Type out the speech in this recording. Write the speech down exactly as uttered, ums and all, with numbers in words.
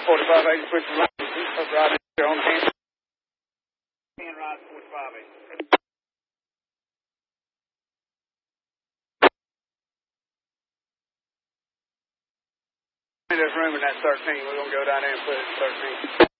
forty-five eighty, switch the line. Up right in here on the hand. Hand right, forty-five eighty. There's room in that thirteen. We're going to go down there and put it in thirteen.